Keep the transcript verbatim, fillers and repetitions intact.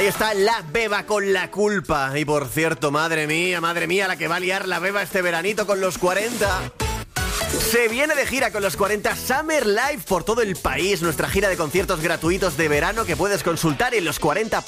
Ahí está la Beba con La Culpa. Y por cierto, madre mía, madre mía, la que va a liar la Beba este veranito con los cuarenta. Se viene de gira con los cuarenta Summer Live por todo el país. Nuestra gira de conciertos gratuitos de verano que puedes consultar en los cuarenta.